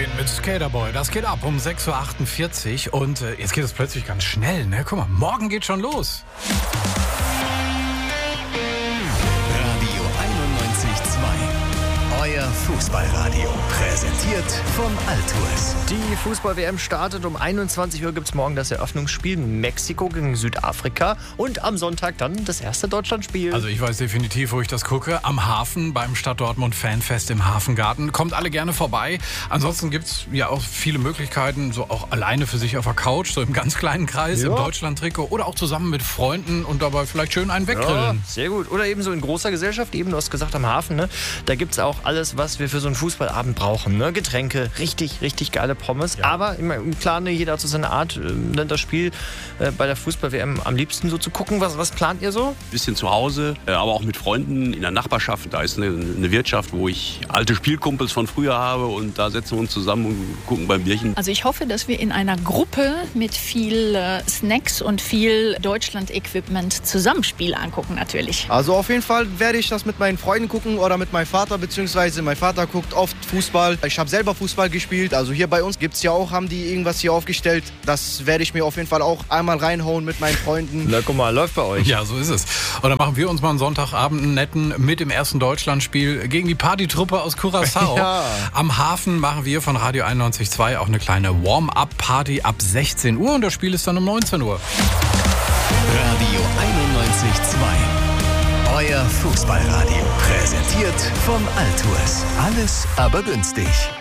Kane mit Skaterboy. Das geht ab um 6.48 Uhr und jetzt geht es plötzlich ganz schnell. Ne? Guck mal, morgen geht schon los. Radio 91.2. Euer Fußballradio. Präsentiert von Altues. Die Fußball-WM startet um 21 Uhr. Gibt es morgen das Eröffnungsspiel Mexiko gegen Südafrika. Und am Sonntag dann das erste Deutschlandspiel. Also ich weiß definitiv, wo ich das gucke. Am Hafen beim Stadt Dortmund Fanfest im Hafengarten. Kommt alle gerne vorbei. Ansonsten gibt es ja auch viele Möglichkeiten, so auch alleine für sich auf der Couch, so im ganz kleinen Kreis, im Deutschland-Trikot oder auch zusammen mit Freunden und dabei vielleicht schön einen weggrillen. Ja, sehr gut. Oder eben so in großer Gesellschaft. Eben, du hast gesagt, am Hafen. Ne? Da gibt es auch alles, was wir für so einen Fußballabend brauchen. Ne? Getränke, richtig geile Pommes. Ja. Aber im Klaren, jeder hat so seine Art, das Spiel bei der Fußball-WM am liebsten so zu gucken. Was plant ihr so? Bisschen zu Hause, aber auch mit Freunden in der Nachbarschaft. Da ist eine Wirtschaft, wo ich alte Spielkumpels von früher habe und da setzen wir uns zusammen und gucken beim Bierchen. Also ich hoffe, dass wir in einer Gruppe mit viel Snacks und viel Deutschland-Equipment Zusammenspiel angucken natürlich. Also auf jeden Fall werde ich das mit meinen Freunden gucken oder mit meinem Vater, beziehungsweise mein Vater guckt oft Fußball. Ich habe selber Fußball gespielt, also hier bei uns gibt's ja auch, haben die irgendwas hier aufgestellt. Das werde ich mir auf jeden Fall auch einmal reinhauen mit meinen Freunden. Na guck mal, läuft bei euch. Ja, so ist es. Und dann machen wir uns mal einen Sonntagabend einen netten mit dem ersten Deutschlandspiel gegen die Partytruppe aus Curaçao. Ja. Am Hafen machen wir von Radio 91.2 auch eine kleine Warm-up-Party ab 16 Uhr und das Spiel ist dann um 19 Uhr. Radio 91.2. Euer Fußballradio. Präsentiert von Altues. Alles aber günstig.